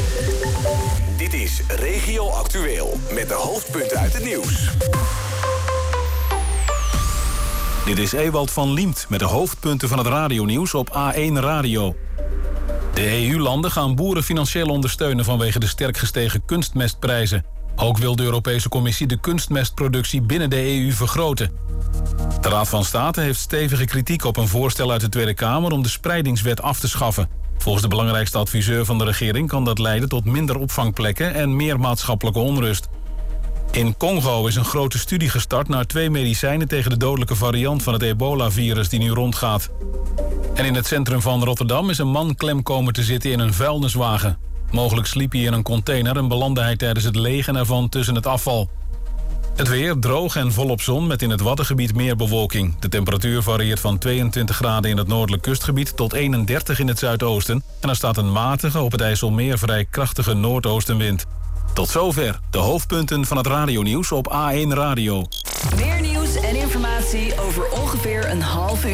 Dit is Regio Actueel met de hoofdpunten uit het nieuws. Dit is Ewald van Liemt met de hoofdpunten van het radionieuws op A1 Radio. De EU-landen gaan boeren financieel ondersteunen vanwege de sterk gestegen kunstmestprijzen. Ook wil de Europese Commissie de kunstmestproductie binnen de EU vergroten. De Raad van State heeft stevige kritiek op een voorstel uit de Tweede Kamer om de spreidingswet af te schaffen. Volgens de belangrijkste adviseur van de regering kan dat leiden tot minder opvangplekken en meer maatschappelijke onrust. In Congo is een grote studie gestart naar 2 medicijnen tegen de dodelijke variant van het ebola-virus die nu rondgaat. En in het centrum van Rotterdam is een man klem komen te zitten in een vuilniswagen. Mogelijk sliep hij in een container en belandde hij tijdens het legen ervan tussen het afval. Het weer droog en volop zon met in het Waddengebied meer bewolking. De temperatuur varieert van 22 graden in het noordelijk kustgebied tot 31 in het zuidoosten. En er staat een matige, op het IJsselmeer vrij krachtige noordoostenwind. Tot zover de hoofdpunten van het radionieuws op A1 Radio. Meer nieuws en informatie over ongeveer een half uur.